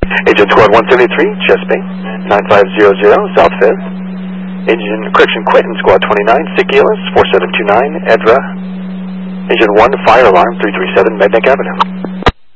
Agent Squad 173, Chest Bay, 9500, South 5th. Agent Correction Quentin, Squad 29, Sick Elis, 4729, Edra. Agent 1, Fire Alarm, 337, Medneck Avenue.